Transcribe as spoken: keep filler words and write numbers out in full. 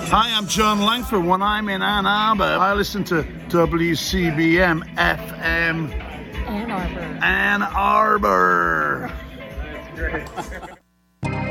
Hi, I'm John Langford. When I'm in Ann Arbor, I listen to W C B M F M Ann Arbor. Ann Arbor. That's great.